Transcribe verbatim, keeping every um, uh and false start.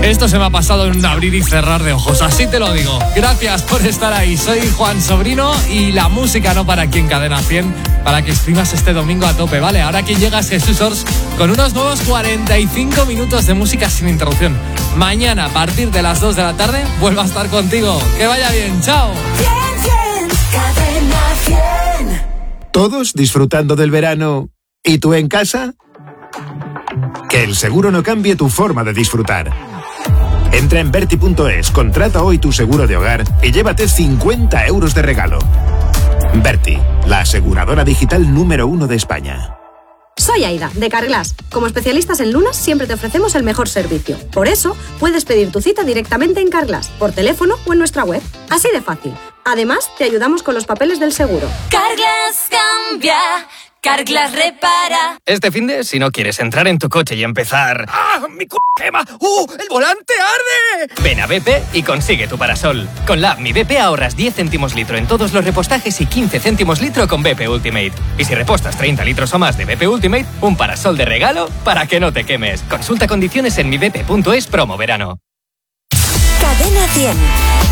Esto se me ha pasado en un abrir y cerrar de ojos, así te lo digo. Gracias por estar ahí. Soy Juan Sobrino y la música no para aquí en Cadena cien, para que exprimas este domingo a tope, ¿vale? Ahora que llegas Jesús Ors con unos nuevos cuarenta y cinco minutos de música sin interrupción. Mañana, a partir de las dos de la tarde, vuelvo a estar contigo. Que vaya bien, chao. ¿Todos disfrutando del verano? ¿Y tú en casa? Que el seguro no cambie tu forma de disfrutar. Entra en Berti punto es, contrata hoy tu seguro de hogar y llévate cincuenta euros de regalo. Berti, la aseguradora digital número uno de España. Soy Aida, de Carglass. Como especialistas en lunas, siempre te ofrecemos el mejor servicio. Por eso, puedes pedir tu cita directamente en Carglass, por teléfono o en nuestra web. Así de fácil. Además, te ayudamos con los papeles del seguro. Carglass cambia, Carglass repara. Este finde, si no quieres entrar en tu coche y empezar... ¡Ah, mi c*** quema! ¡Uh, el volante arde! Ven a B P y consigue tu parasol. Con la app Mi B P ahorras diez céntimos litro en todos los repostajes y quince céntimos litro con B P Ultimate. Y si repostas treinta litros o más de B P Ultimate, un parasol de regalo para que no te quemes. Consulta condiciones en mi b p punto es promo verano. Cadena cien.